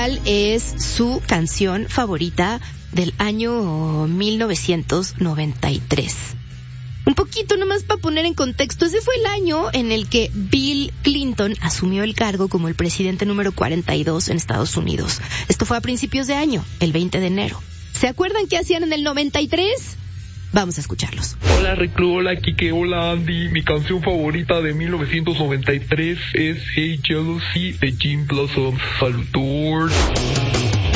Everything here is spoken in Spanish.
cuál es su canción favorita del año 1993. Un poquito nomás para poner en contexto, ese fue el año en el que Bill Clinton asumió el cargo como el presidente número 42 en Estados Unidos. Esto fue a principios de año, el 20 de enero. ¿Se acuerdan qué hacían en el 93? Vamos a escucharlos. Hola Reclu, hola Kike, hola Andy. Mi canción favorita de 1993 es Hey Jealousy de Jim Blossom. Saludos.